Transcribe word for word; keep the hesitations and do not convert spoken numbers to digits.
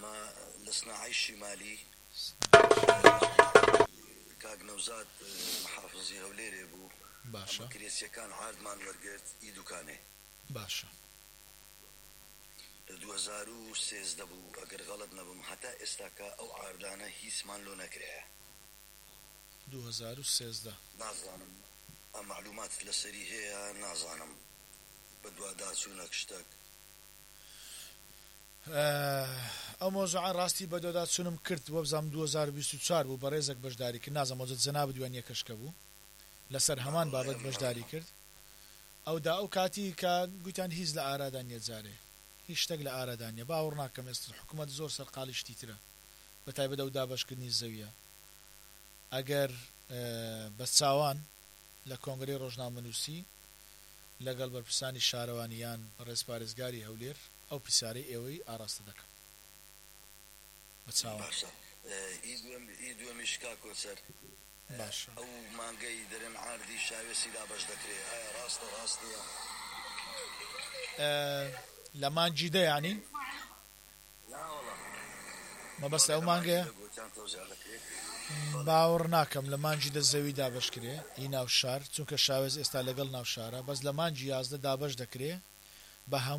ئەمە لە سناعەی شیمالی کاک نەوزاد محافزی هەولێرێ بوو. باشە کرێسیەکان عاردمان وەرگرت ئی دوکانێ. باشە لە دوو هەزار و سێزدە بوو ئەگەر غەڵەت نەبم هەتا ئێستاکە ئەو عاردانە هیچمان لۆ نەکرێ. دوو هەزار و سێزدە نازانم ئەم معلومات لەسەری هەیە، نازانم بە دوواداچوونە شتێک. ئەو مۆزوعە ڕاستی بە دوواداچوونم کرد بۆ بزانم دوو هەزار و بیست و چوار بوو بەڕێزێک بەشداری کرد، نازانم مۆزوعەت جەناب دوێنێ کەشکە بوو لەسەر هەمان بابەت بەشداری کرد. ئەودا ئەو کاتی کە گوتیان هیچ لە ئارادان نیە، جارێ هیچ شتێک لە ئارادان نیە. باوەڕ ناکەم ئێستا حکوومەت زۆر سەرقاڵی شتی ترە، بەتایبەت ئەو دابەشکردنی زەویە. ئەگەر بە چاوان لە کۆنگرەی ڕۆژنامەنووسی لەگەڵ بەرپرسانی شارەوانیان ڕێز پارێزگاری هەولێر ئەو پیسارەی ئێوەی ئاراستە دەکەم بە چاوان. ئی دووەمیش کا کۆچەر باشە ئەو مانگەی دەرێن عاردی شاوێسی دابەش دەکرێت، ئایا ڕاستە ڕاستیە؟ لە مانگی دەیانی مەبەستە ئەو مانگەیە باوەڕ ناکەم لە مانجی دە زەوی دابش کرێ ئی ناو شار، چونکە شاوێز ئێستا لەگەڵ ناو شارە، بەس لە مانجی یازدە دابش دەکرێ بە هەموو